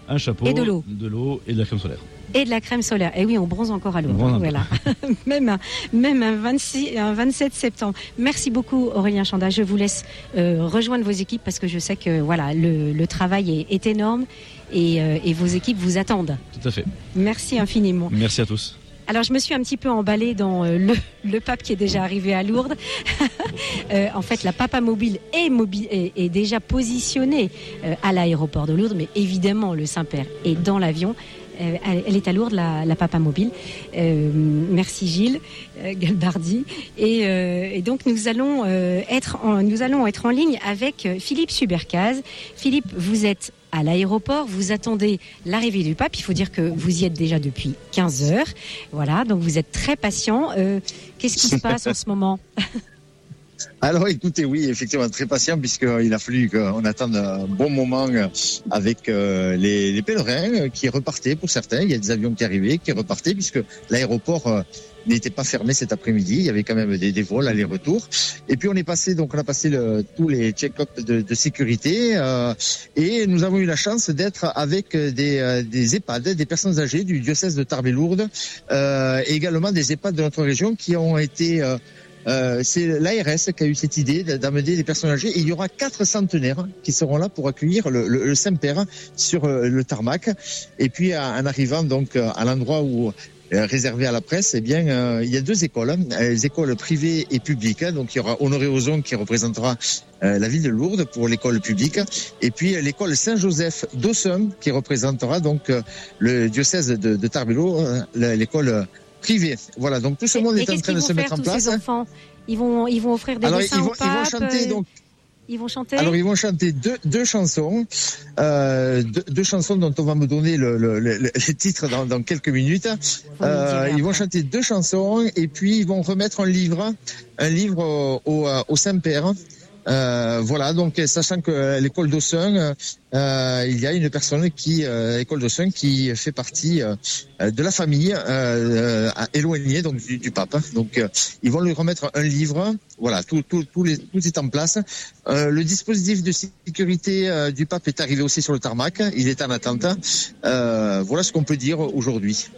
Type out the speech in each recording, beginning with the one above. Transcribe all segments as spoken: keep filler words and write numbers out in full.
un chapeau, et de l'eau. de l'eau et de la crème solaire. Et de la crème solaire. Et oui, on bronze encore à Lourdes. Voilà. même, un, même un, vingt-six, un vingt-sept septembre. Merci beaucoup Aurélien Chanda. Je vous laisse euh, rejoindre vos équipes parce que je sais que voilà, le, le travail est, est énorme et, euh, et vos équipes vous attendent. Tout à fait. Merci infiniment. Merci à tous. Alors je me suis un petit peu emballée dans euh, le, le pape qui est déjà arrivé à Lourdes. euh, en fait, la Papa Mobile est, mobi- est, est déjà positionnée euh, à l'aéroport de Lourdes, mais évidemment le Saint-Père est dans l'avion. Euh, elle est à Lourdes, la, la Papa Mobile. Euh, merci Gilles euh, Galbardi. Et, euh, et donc nous allons euh, être en, nous allons être en ligne avec euh, Philippe Subercaz. Philippe, vous êtes à l'aéroport, vous attendez l'arrivée du pape. Il faut dire que vous y êtes déjà depuis quinze heures. Voilà, donc vous êtes très patient. Euh, qu'est-ce qui se passe en ce moment ? Alors écoutez, oui, effectivement, très patient puisqu'il a fallu qu'on attende un bon moment avec euh, les, les pèlerins qui repartaient pour certains. Il y a des avions qui arrivaient, qui repartaient puisque l'aéroport euh, n'était pas fermé cet après-midi. Il y avait quand même des, des vols aller-retour. Et puis on est passé, donc on a passé le, tous les check-ups de, de sécurité euh, et nous avons eu la chance d'être avec des, euh, des EHPAD, des personnes âgées du diocèse de Tarbes-et-Lourdes, euh, et également des EHPAD de notre région qui ont été euh, Euh, c'est l'A R S qui a eu cette idée d'amener des personnes âgées. Et il y aura quatre centenaires qui seront là pour accueillir le, le, le Saint-Père sur euh, le tarmac. Et puis en arrivant donc à l'endroit où euh, réservé à la presse, eh bien euh, il y a deux écoles, hein, les écoles privées et publiques. Hein, donc il y aura Honoré Ozon qui représentera euh, la ville de Lourdes pour l'école publique, et puis euh, l'école Saint-Joseph d'Aussun qui représentera donc euh, le diocèse de, de Tarbes-et-Lourdes, euh, l'école euh, privé. Voilà, donc tout ce monde et, est et en train de se mettre en place. Ces enfants, ils vont, ils vont offrir des Alors, dessins ils vont, au pape. Ils vont chanter donc. Ils vont chanter. Alors ils vont chanter deux, deux chansons, euh, deux, deux chansons dont on va me donner le, le, le, les titres dans, dans quelques minutes. Euh, ils vont chanter deux chansons et puis ils vont remettre un livre, un livre au, au, au Saint-Père. Euh, voilà, donc sachant que l'école d'Aussun, euh, il y a une personne qui, euh, l'école d'Aussun, qui fait partie euh, de la famille euh, éloignée donc du, du pape. Donc euh, ils vont lui remettre un livre. Voilà, tout, tout, tout, les, tout est en place. Euh, le dispositif de sécurité euh, du pape est arrivé aussi sur le tarmac. Il est en attente. Euh, voilà ce qu'on peut dire aujourd'hui.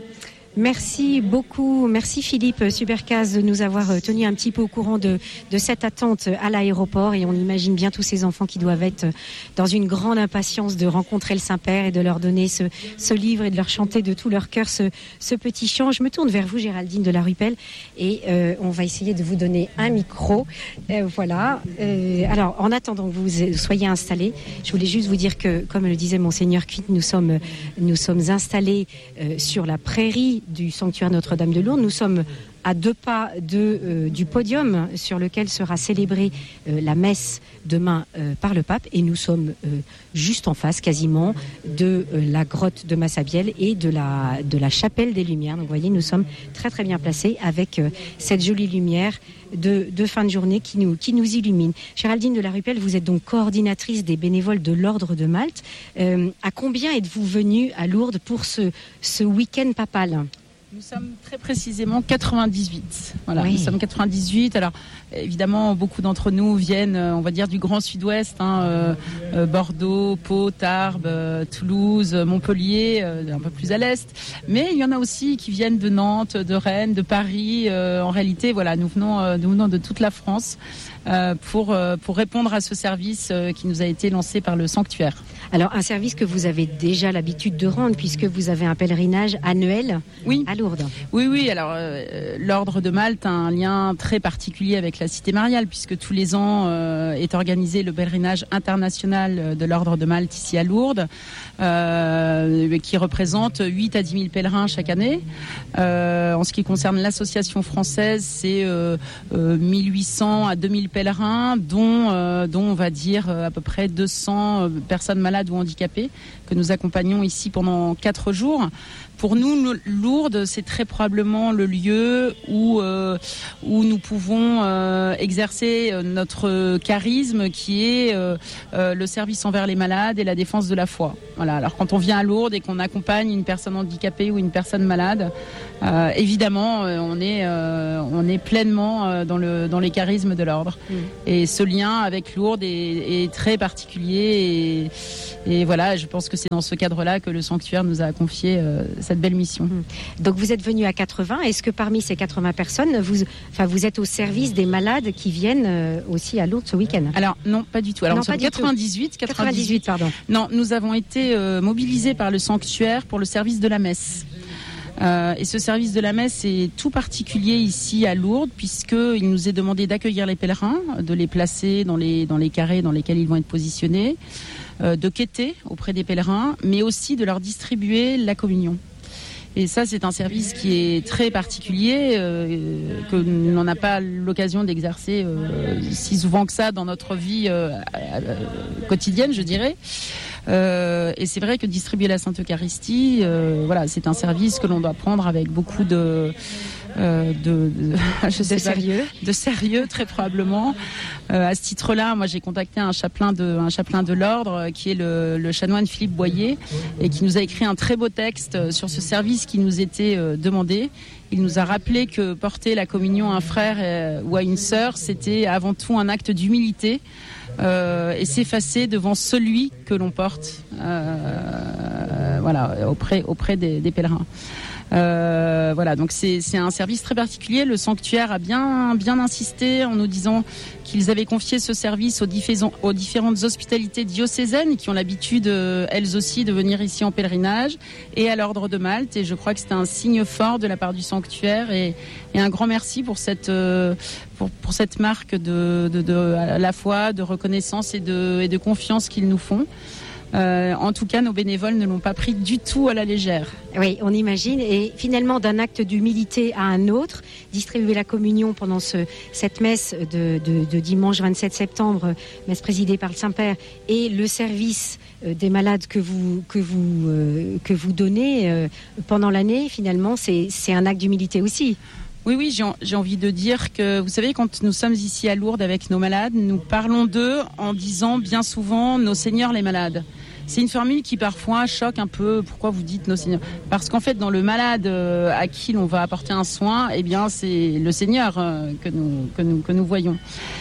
Merci beaucoup. Merci Philippe Subercaz de nous avoir tenu un petit peu au courant de, de cette attente à l'aéroport. Et on imagine bien tous ces enfants qui doivent être dans une grande impatience de rencontrer le Saint-Père et de leur donner ce, ce livre et de leur chanter de tout leur cœur ce, ce petit chant. Je me tourne vers vous, Géraldine de la Rupelle, et euh, on va essayer de vous donner un micro. Euh, voilà. Euh, alors, en attendant que vous soyez installés, je voulais juste vous dire que, comme le disait Monseigneur Cuite, nous sommes, nous sommes installés euh, sur la prairie du sanctuaire Notre-Dame de Lourdes. Nous sommes à deux pas de, euh, du podium sur lequel sera célébrée euh, la messe demain euh, par le pape, et nous sommes euh, juste en face quasiment de euh, la grotte de Massabielle et de la, de la chapelle des Lumières. Donc vous voyez, nous sommes très très bien placés avec euh, cette jolie lumière de, de fin de journée qui nous, qui nous illumine. Géraldine de la Rupelle, vous êtes donc coordinatrice des bénévoles de l'Ordre de Malte. Euh, à combien êtes-vous venue à Lourdes pour ce, ce week-end papal ? Nous sommes très précisément quatre-vingt-dix-huit. Voilà, oui. Nous sommes quatre-vingt-dix-huit. Alors, évidemment, beaucoup d'entre nous viennent, on va dire, du Grand Sud-Ouest, hein, euh, euh, Bordeaux, Pau, Tarbes, euh, Toulouse, Montpellier, euh, un peu plus à l'est. Mais il y en a aussi qui viennent de Nantes, de Rennes, de Paris. Euh, en réalité, voilà, nous venons, euh, nous venons de toute la France euh, pour euh, pour répondre à ce service euh, qui nous a été lancé par le sanctuaire. Alors, un service que vous avez déjà l'habitude de rendre, puisque vous avez un pèlerinage annuel oui. à Lourdes. Oui, oui. Alors, euh, l'Ordre de Malte a un lien très particulier avec la Cité mariale, puisque tous les ans euh, est organisé le pèlerinage international de l'Ordre de Malte ici à Lourdes, euh, qui représente huit à dix mille pèlerins chaque année. Euh, en ce qui concerne l'association française, c'est euh, euh, mille huit cents à deux mille pèlerins, dont, euh, dont on va dire à peu près deux cents personnes malades ou handicapées que nous accompagnons ici pendant quatre jours. Pour nous, Lourdes, c'est très probablement le lieu où euh, où nous pouvons euh, exercer notre charisme, qui est euh, euh, le service envers les malades et la défense de la foi. Voilà. Alors quand on vient à Lourdes et qu'on accompagne une personne handicapée ou une personne malade, euh, évidemment, euh, on est euh, on est pleinement euh, dans le dans les charismes de l'ordre. Mmh. Et ce lien avec Lourdes est, est très particulier et et voilà, je pense que c'est dans ce cadre-là que le sanctuaire nous a confié euh, cette belle mission. Donc vous êtes venu à quatre-vingts. Est-ce que parmi ces quatre-vingts personnes, vous, enfin, vous êtes au service des malades qui viennent euh, aussi à Lourdes ce week-end? Alors non, pas du tout. Alors non, nous sommes quatre-vingt-dix-huit, quatre-vingt-dix-huit, pardon. Non, nous avons été euh, mobilisés par le sanctuaire pour le service de la messe. Euh, et ce service de la messe est tout particulier ici à Lourdes, puisqu'il nous est demandé d'accueillir les pèlerins, de les placer dans les, dans les carrés dans lesquels ils vont être positionnés, euh, de quêter auprès des pèlerins, mais aussi de leur distribuer la communion. Et ça, c'est un service qui est très particulier, euh, que l'on n'a pas l'occasion d'exercer euh, si souvent que ça dans notre vie euh, euh, quotidienne, je dirais. Euh, et c'est vrai que distribuer la Sainte Eucharistie, euh, voilà, c'est un service que l'on doit prendre avec beaucoup de, euh, de, de, je sais de pas, sérieux, de sérieux très probablement. Euh, à ce titre-là, moi, j'ai contacté un chapelain de, un chapelain de l'ordre qui est le, le chanoine Philippe Boyer et qui nous a écrit un très beau texte sur ce service qui nous était euh, demandé. Il nous a rappelé que porter la communion à un frère euh, ou à une sœur, c'était avant tout un acte d'humilité. Euh, et s'effacer devant celui que l'on porte, euh, voilà, auprès auprès des, des pèlerins. Euh, voilà, donc c'est, c'est un service très particulier. Le sanctuaire a bien, bien insisté en nous disant qu'ils avaient confié ce service aux, diffé- aux différentes hospitalités diocésaines qui ont l'habitude, euh, elles aussi, de venir ici en pèlerinage et à l'Ordre de Malte. Et je crois que c'était un signe fort de la part du sanctuaire et, et un grand merci pour cette, euh, pour, pour cette marque de, de, de, à la fois de reconnaissance et de, et de confiance qu'ils nous font. Euh, en tout cas, nos bénévoles ne l'ont pas pris du tout à la légère. Oui, on imagine. Et finalement, d'un acte d'humilité à un autre, distribuer la communion pendant ce, cette messe de, de, de dimanche vingt-sept septembre, messe présidée par le Saint-Père, et le service des malades que vous, que vous, euh, que vous donnez euh, pendant l'année, finalement, c'est, c'est un acte d'humilité aussi. Oui, oui, j'ai, j'ai envie de dire que, vous savez, quand nous sommes ici à Lourdes avec nos malades, nous parlons d'eux en disant bien souvent « nos seigneurs les malades ». C'est une formule qui parfois choque un peu. Pourquoi vous dites nos seigneurs ? Parce qu'en fait, dans le malade euh, à qui l'on va apporter un soin, eh bien, c'est le Seigneur euh, que nous que nous que nous voyons.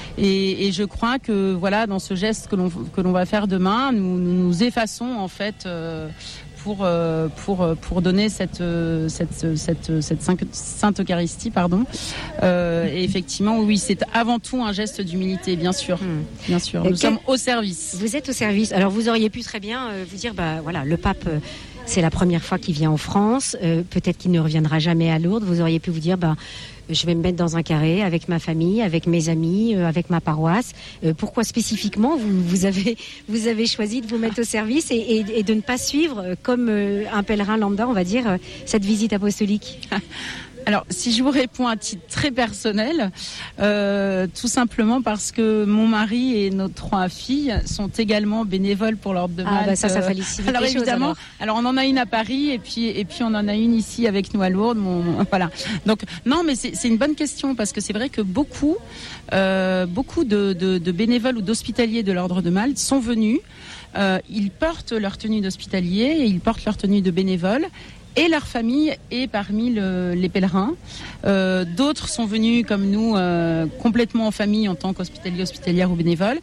Et, et je crois que voilà, dans ce geste que l'on que l'on va faire demain, nous nous, nous effaçons en fait. Euh, pour euh, pour pour donner cette euh, cette cette cette Sainte Eucharistie, pardon. Euh, et effectivement, oui, c'est avant tout un geste d'humilité, bien sûr, mmh. bien sûr. Nous Quel... sommes au service. Vous êtes au service. Alors, vous auriez pu très bien euh, vous dire, bah voilà, le pape. Euh, c'est la première fois qu'il vient en France. Euh, peut-être qu'il ne reviendra jamais à Lourdes. Vous auriez pu vous dire, ben, je vais me mettre dans un carré avec ma famille, avec mes amis, euh, avec ma paroisse. Euh, pourquoi spécifiquement vous, vous, avez, vous avez choisi de vous mettre au service et, et, et de ne pas suivre, comme euh, un pèlerin lambda, on va dire, euh, cette visite apostolique ? Alors, si je vous réponds à titre très personnel, euh, tout simplement parce que mon mari et nos trois filles sont également bénévoles pour l'Ordre de Malte. Ah bah ça, ça facilite alors les choses, évidemment, alors. alors on en a une à Paris et puis et puis on en a une ici avec nous à Lourdes. Mon, voilà. Donc non, mais c'est, c'est une bonne question parce que c'est vrai que beaucoup euh, beaucoup de, de, de bénévoles ou d'hospitaliers de l'Ordre de Malte sont venus. Euh, ils portent leur tenue d'hospitalier et ils portent leur tenue de bénévole. Et leur famille est parmi le, les pèlerins. Euh, d'autres sont venus comme nous euh, complètement en famille en tant qu'hospitaliers, hospitalières ou bénévoles.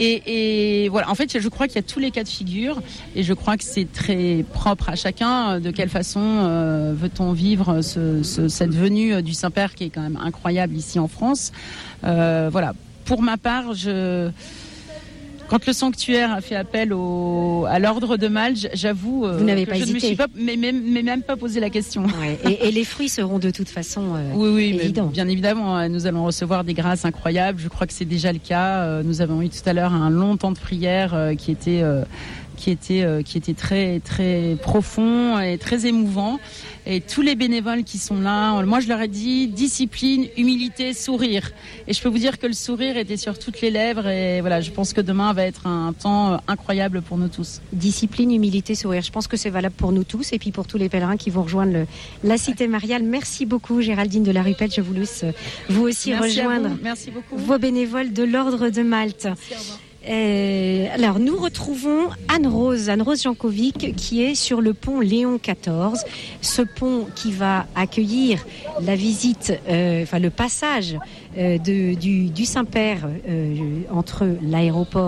Et, et voilà, en fait, je crois qu'il y a tous les cas de figure et je crois que c'est très propre à chacun. De quelle façon euh, veut-on vivre ce, ce, cette venue du Saint-Père qui est quand même incroyable ici en France. Euh, voilà. Pour ma part, je... Quand le sanctuaire a fait appel au, à l'Ordre de Malte, j'avoue Vous n'avez que pas je hésité. ne me suis pas, mais même, mais même pas posé la question. Ouais. Et, et les fruits seront de toute façon euh, oui, oui, évidents. Mais bien évidemment, nous allons recevoir des grâces incroyables. Je crois que c'est déjà le cas. Nous avons eu tout à l'heure un long temps de prière qui était, qui était, qui était très, très profond et très émouvant. Et tous les bénévoles qui sont là, moi je leur ai dit discipline, humilité, sourire. Et je peux vous dire que le sourire était sur toutes les lèvres. Et voilà, je pense que demain va être un temps incroyable pour nous tous. Discipline, humilité, sourire. Je pense que c'est valable pour nous tous et puis pour tous les pèlerins qui vont rejoindre le, la cité mariale. Merci beaucoup Géraldine de la Rupelle. Je vous laisse vous aussi Merci rejoindre vous. Merci beaucoup. Vos bénévoles de l'Ordre de Malte. Merci, au revoir. Euh, alors, nous retrouvons Anne-Rose, Anne-Rose Jankovic, qui est sur le pont Léon quatorze. Ce pont qui va accueillir la visite, euh, enfin le passage euh, de, du, du Saint-Père euh, entre l'aéroport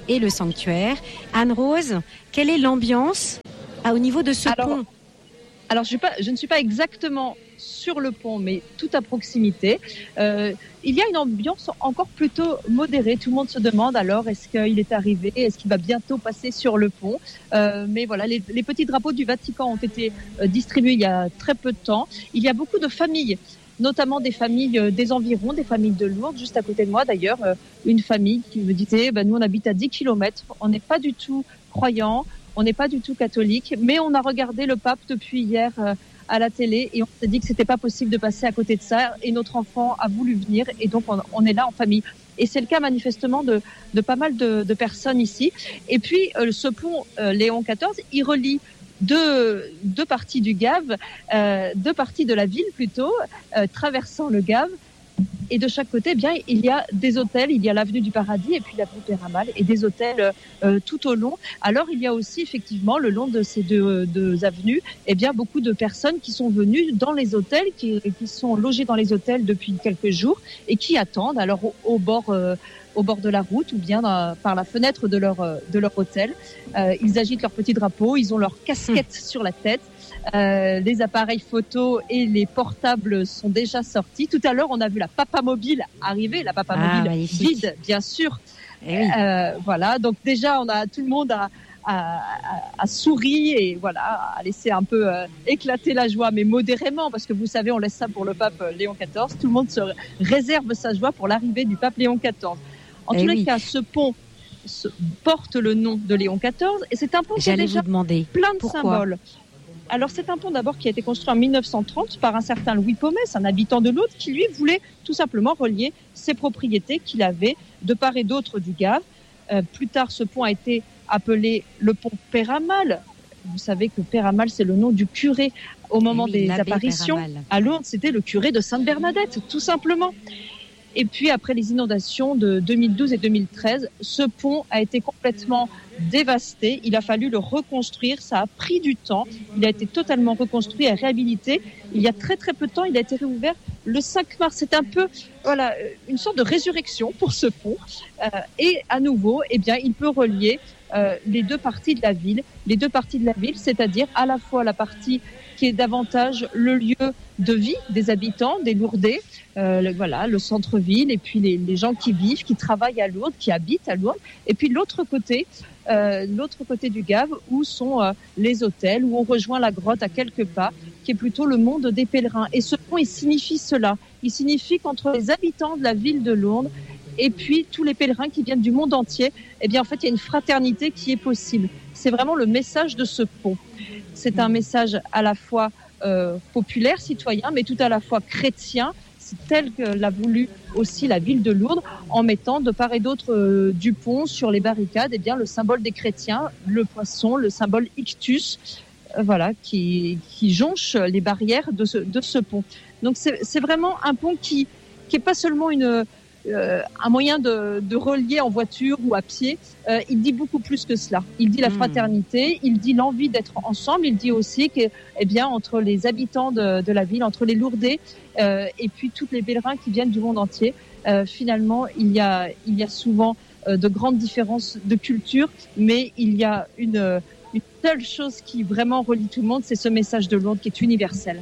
et le sanctuaire. Anne-Rose, quelle est l'ambiance au niveau de ce alors, pont? Alors, je, suis pas, je ne suis pas exactement sur le pont, mais tout à proximité. Euh, il y a une ambiance encore plutôt modérée. Tout le monde se demande alors, est-ce qu'il est arrivé? Est-ce qu'il va bientôt passer sur le pont? euh, Mais voilà, les, les petits drapeaux du Vatican ont été euh, distribués il y a très peu de temps. Il y a beaucoup de familles, notamment des familles euh, des environs, des familles de Lourdes, juste à côté de moi d'ailleurs, euh, une famille qui me disait, ben, nous on habite à dix kilomètres, on n'est pas du tout croyants, on n'est pas du tout catholique, mais on a regardé le pape depuis hier euh, à la télé et on s'est dit que c'était pas possible de passer à côté de ça et notre enfant a voulu venir et donc on, on est là en famille. Et c'est le cas manifestement de, de pas mal de, de personnes ici. Et puis euh, ce pont euh, Léon quatorze, il relie deux, deux parties du Gave, euh, deux parties de la ville plutôt, euh, traversant le Gave. Et de chaque côté, eh bien, il y a des hôtels, il y a l'avenue du Paradis et puis l'avenue Péramal et des hôtels euh, tout au long. Alors, il y a aussi effectivement, le long de ces deux, deux avenues, eh bien, beaucoup de personnes qui sont venues dans les hôtels, qui, qui sont logées dans les hôtels depuis quelques jours et qui attendent alors au, au bord, euh, au bord de la route ou bien dans, par la fenêtre de leur, de leur hôtel. Euh, ils agitent leur petit drapeau, ils ont leur casquette mmh. sur la tête. Euh, les appareils photo et les portables sont déjà sortis. Tout à l'heure, on a vu la Papa Mobile arriver, la Papa ah, Mobile magnifique. vide, bien sûr. Eh oui. euh, voilà, donc déjà, on a tout le monde a, a, a, a souri et voilà, a laissé un peu euh, éclater la joie, mais modérément, parce que vous savez, on laisse ça pour le pape Léon quatorze. Tout le monde se réserve sa joie pour l'arrivée du pape Léon quatorze. En eh tous oui. les cas, ce pont se, porte le nom de Léon quatorze et c'est un pont qui a déjà plein de pourquoi symboles. Alors c'est un pont d'abord qui a été construit en mille neuf cent trente par un certain Louis Pomès, un habitant de l'Aude, qui lui voulait tout simplement relier ses propriétés qu'il avait de part et d'autre du Gave. Euh, plus tard, ce pont a été appelé le pont Péramal. Vous savez que Péramal, c'est le nom du curé au moment oui, des apparitions. Péramal. À Lourdes, c'était le curé de Sainte-Bernadette, tout simplement. Et puis après les inondations de deux mille douze et deux mille treize, ce pont a été complètement dévasté. Il a fallu le reconstruire. Ça a pris du temps. Il a été totalement reconstruit et réhabilité. Il y a très très peu de temps, il a été réouvert le cinq mars. C'est un peu voilà une sorte de résurrection pour ce pont. Euh, et à nouveau, eh bien, il peut relier euh, les deux parties de la ville. Les deux parties de la ville, c'est-à-dire à la fois la partie qui est davantage le lieu de vie des habitants, des Lourdais, euh, le, voilà, le centre-ville, et puis les, les gens qui vivent, qui travaillent à Lourdes, qui habitent à Lourdes, et puis l'autre côté, euh, l'autre côté du Gave, où sont euh, les hôtels, où on rejoint la grotte à quelques pas, qui est plutôt le monde des pèlerins. Et ce pont, il signifie cela. Il signifie qu'entre les habitants de la ville de Lourdes et puis tous les pèlerins qui viennent du monde entier, eh bien, en fait, il y a une fraternité qui est possible. C'est vraiment le message de ce pont. C'est un message à la fois euh, populaire, citoyen, mais tout à la fois chrétien. C'est tel que l'a voulu aussi la ville de Lourdes, en mettant de part et d'autre euh, du pont sur les barricades, eh bien, le symbole des chrétiens, le poisson, le symbole ictus, euh, voilà, qui, qui jonche les barrières de ce, de ce pont. Donc c'est, c'est vraiment un pont qui qui est pas seulement une Euh, un moyen de, de relier en voiture ou à pied. Euh, il dit beaucoup plus que cela. Il dit la fraternité, il dit l'envie d'être ensemble, il dit aussi que, eh bien, entre les habitants de, de la ville, entre les Lourdais euh, et puis tous les pèlerins qui viennent du monde entier, euh, finalement, il y a, il y a souvent euh, de grandes différences de culture, mais il y a une, une seule chose qui vraiment relie tout le monde, c'est ce message de Lourdes qui est universel.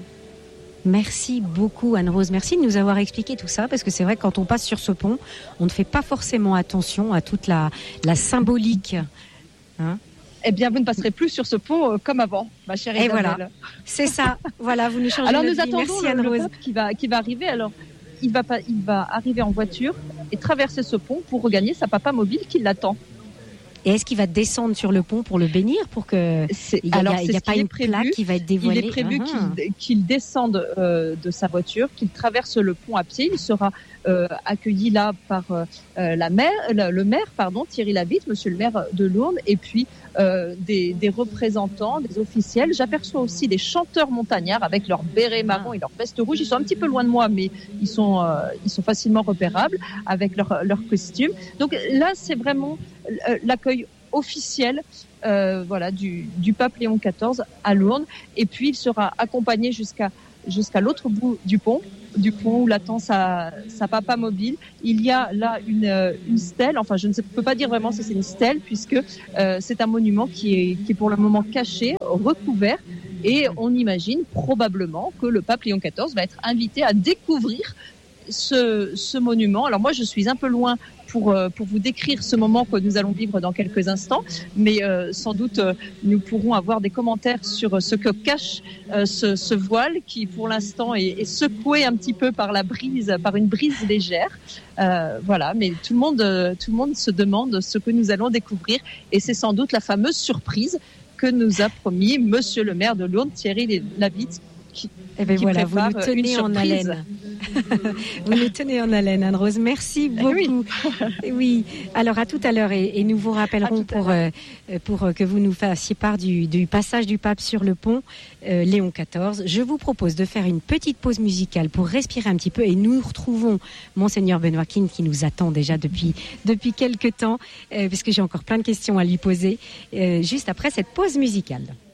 Merci beaucoup Anne-Rose, merci de nous avoir expliqué tout ça, parce que c'est vrai que quand on passe sur ce pont, on ne fait pas forcément attention à toute la, la symbolique. Hein eh bien, vous ne passerez plus sur ce pont euh, comme avant, ma chère Isabelle. Et voilà, c'est ça. Voilà, vous nous changez alors, de nous vie. attendons Merci le, le pape qui va, qui va arriver. Alors, il va, pas, il va arriver en voiture et traverser ce pont pour regagner sa Papa Mobile qui l'attend. Et est-ce qu'il va descendre sur le pont pour le bénir, pour que c'est, il y a, alors, il y a pas une prévu, plaque qui va être dévoilée? Il est prévu uh-huh. qu'il, qu'il descende euh, de sa voiture, qu'il traverse le pont à pied. Il sera euh, accueilli là par euh, la maire, le, le maire, pardon, Thierry Labitte, Monsieur le maire de Lourdes, et puis euh, des, des représentants, des officiels. J'aperçois aussi des chanteurs montagnards avec leur béret marron et leur veste rouge. Ils sont un petit peu loin de moi, mais ils sont, euh, ils sont facilement repérables avec leur, leur costume. Donc là, c'est vraiment euh, l'accueil officiel euh, voilà, du, du pape Léon quatorze à Lourdes. Et puis, il sera accompagné jusqu'à, jusqu'à l'autre bout du pont du pont où l'attend sa, sa papa mobile. Il y a là une, une stèle, enfin je ne sais, peux pas dire vraiment si c'est une stèle puisque euh, c'est un monument qui est, qui est pour le moment caché, recouvert, et on imagine probablement que le pape Léon quatorze va être invité à découvrir ce, ce monument. Alors moi je suis un peu loin pour, pour vous décrire ce moment que nous allons vivre dans quelques instants, mais euh, sans doute euh, nous pourrons avoir des commentaires sur ce que cache euh, ce, ce voile qui pour l'instant est, est secoué un petit peu par la brise, par une brise légère. Euh, voilà, mais tout le monde, euh, tout le monde se demande ce que nous allons découvrir, et c'est sans doute la fameuse surprise que nous a promis Monsieur le maire de Lourdes, Thierry Labitte, qui, eh ben qui voilà, vous prépare nous tenez une en surprise. haleine. Vous nous tenez en haleine, Anne-Rose. Merci beaucoup. Oui. oui. Alors à tout à l'heure, et, et nous vous rappellerons pour euh, pour que vous nous fassiez part du, du passage du pape sur le pont euh, Léon quatorze. Je vous propose de faire une petite pause musicale pour respirer un petit peu, et nous retrouvons Monseigneur Benoît King qui nous attend déjà depuis depuis quelques temps, euh, parce que j'ai encore plein de questions à lui poser euh, juste après cette pause musicale.